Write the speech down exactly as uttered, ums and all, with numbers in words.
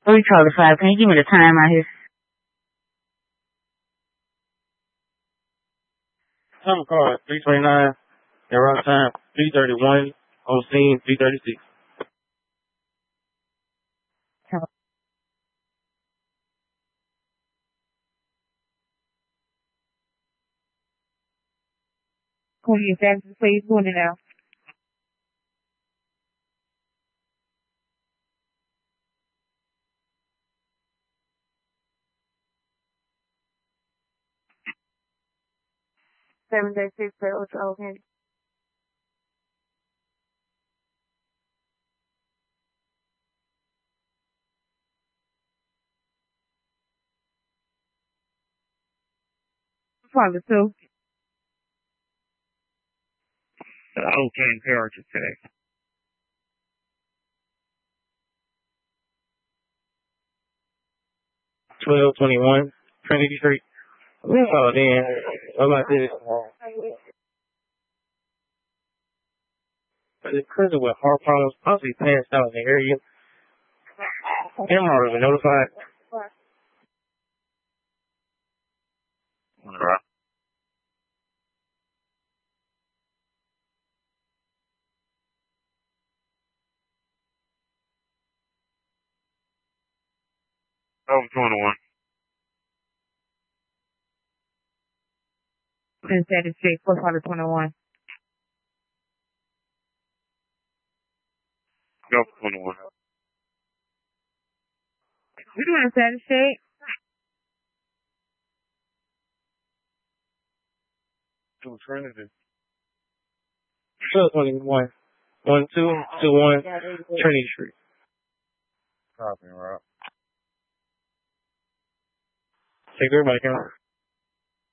three Charlie five. Can you give me the time out here? Time card three twenty nine. Around time three thirty one. On scene three thirty six. Can you get that please doing it now? Seven days six okay. Probably two. Okay, character today. Twelve twenty one. Trinity Street. Oh, then what about this? The prison with heart problems possibly passed out in the area. Emerald was notified. Right. Over twenty-one. And Saturday Street, four probably twenty-one. Over twenty-one. We doing Saturday Street? Two Trinity. twelve twenty-one. One two two one Trinity Street. Copy, right. Take everybody camera.